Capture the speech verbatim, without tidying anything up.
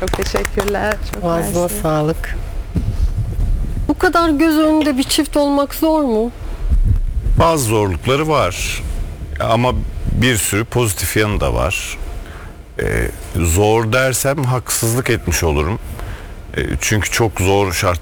Çok teşekkürler. Çok Ağzına mersi. sağlık. Bu kadar göz önünde bir çift olmak zor mu? Bazı zorlukları var ama bir sürü pozitif yanı da var. Ee, zor dersem haksızlık etmiş olurum. Ee, çünkü çok zor şart